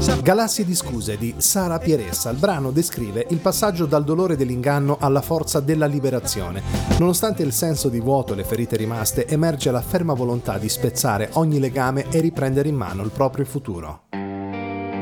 Galassie di scuse di Sara Pieressa. Il brano descrive il passaggio dal dolore dell'inganno alla forza della liberazione. Nonostante il senso di vuoto e le ferite rimaste, emerge la ferma volontà di spezzare ogni legame e riprendere in mano il proprio futuro.